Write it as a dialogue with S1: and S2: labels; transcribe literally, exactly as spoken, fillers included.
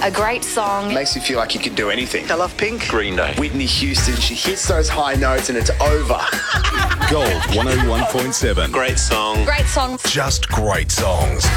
S1: A great song.
S2: Makes you feel like you could do anything.
S3: I love Pink.
S4: Green Day.
S2: Whitney Houston, she hits those high notes and it's over.
S5: Gold one oh one point seven.
S4: Great song.
S1: Great song.
S5: Just great songs.